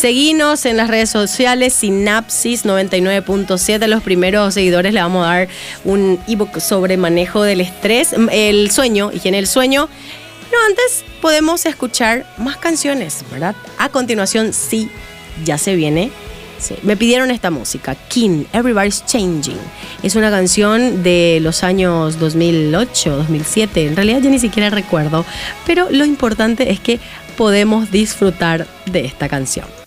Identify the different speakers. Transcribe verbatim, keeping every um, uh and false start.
Speaker 1: Seguinos en las redes sociales, Sinapsis noventa y nueve punto siete. Los primeros seguidores le vamos a dar un ebook sobre manejo del estrés, el sueño, higiene del sueño. Pero antes podemos escuchar más canciones, ¿verdad? A continuación, sí, ya se viene. Sí, me pidieron esta música, King, Everybody's Changing. Es una canción de los años dos mil ocho, dos mil siete. En realidad yo ni siquiera recuerdo. Pero lo importante es que podemos disfrutar de esta canción.